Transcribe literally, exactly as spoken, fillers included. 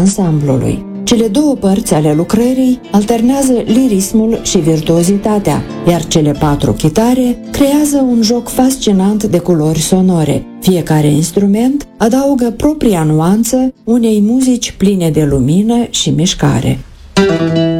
ansamblului. Cele două părți ale lucrării alternează lirismul și virtuozitatea, iar cele patru chitare creează un joc fascinant de culori sonore. Fiecare instrument adaugă propria nuanță unei muzici pline de lumină și mișcare.